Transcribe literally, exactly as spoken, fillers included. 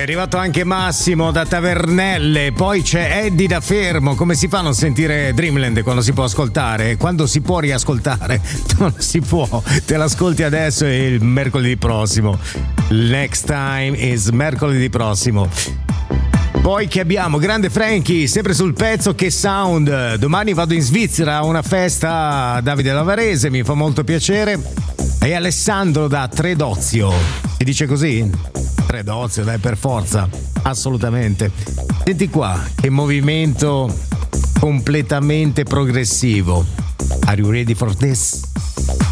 arrivato anche Massimo da Tavernelle, poi c'è Eddie da Fermo. Come si fa a non sentire Dreamland quando si può ascoltare? Quando si può riascoltare? Non si può, te l'ascolti adesso e il mercoledì prossimo. Next time is mercoledì prossimo. Poi che abbiamo? Grande Frankie, sempre sul pezzo, che sound. Domani vado in Svizzera a una festa a Davide Lavarese, mi fa molto piacere. E Alessandro da Tredozio, si dice così? Tredozio, dai, per forza, assolutamente. Senti qua, che movimento completamente progressivo. Are you ready for this?